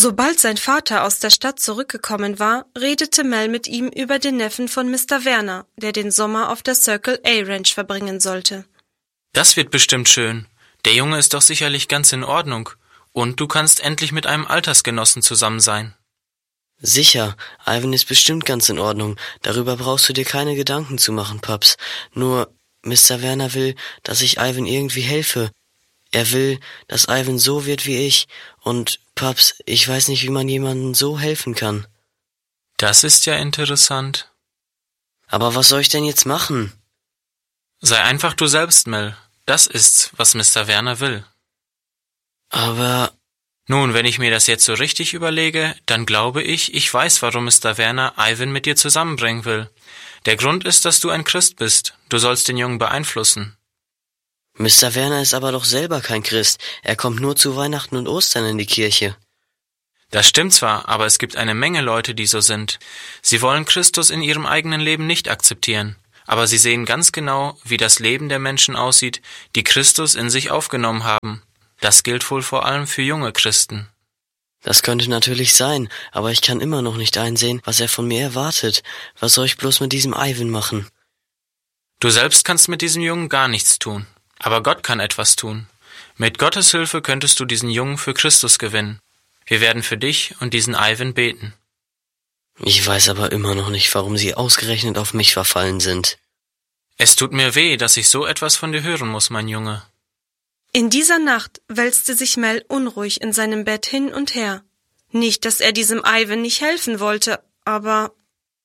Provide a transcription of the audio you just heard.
Sobald sein Vater aus der Stadt zurückgekommen war, redete Mel mit ihm über den Neffen von Mr. Werner, der den Sommer auf der Circle A Ranch verbringen sollte. Das wird bestimmt schön. Der Junge ist doch sicherlich ganz in Ordnung. Und du kannst endlich mit einem Altersgenossen zusammen sein. Sicher, Ivan ist bestimmt ganz in Ordnung. Darüber brauchst du dir keine Gedanken zu machen, Paps. Nur, Mr. Werner will, dass ich Ivan irgendwie helfe. Er will, dass Ivan so wird wie ich. Und, Paps, ich weiß nicht, wie man jemandem so helfen kann. Das ist ja interessant. Aber was soll ich denn jetzt machen? Sei einfach du selbst, Mel. Das ist's, was Mr. Werner will. Aber... Nun, wenn ich mir das jetzt so richtig überlege, dann glaube ich weiß, warum Mr. Werner Ivan mit dir zusammenbringen will. Der Grund ist, dass du ein Christ bist. Du sollst den Jungen beeinflussen. Mr. Werner ist aber doch selber kein Christ. Er kommt nur zu Weihnachten und Ostern in die Kirche. Das stimmt zwar, aber es gibt eine Menge Leute, die so sind. Sie wollen Christus in ihrem eigenen Leben nicht akzeptieren. Aber sie sehen ganz genau, wie das Leben der Menschen aussieht, die Christus in sich aufgenommen haben. Das gilt wohl vor allem für junge Christen. Das könnte natürlich sein, aber ich kann immer noch nicht einsehen, was er von mir erwartet. Was soll ich bloß mit diesem Ivan machen? Du selbst kannst mit diesem Jungen gar nichts tun. Aber Gott kann etwas tun. Mit Gottes Hilfe könntest du diesen Jungen für Christus gewinnen. Wir werden für dich und diesen Ivan beten. Ich weiß aber immer noch nicht, warum sie ausgerechnet auf mich verfallen sind. Es tut mir weh, dass ich so etwas von dir hören muss, mein Junge. In dieser Nacht wälzte sich Mel unruhig in seinem Bett hin und her. Nicht, dass er diesem Ivan nicht helfen wollte, aber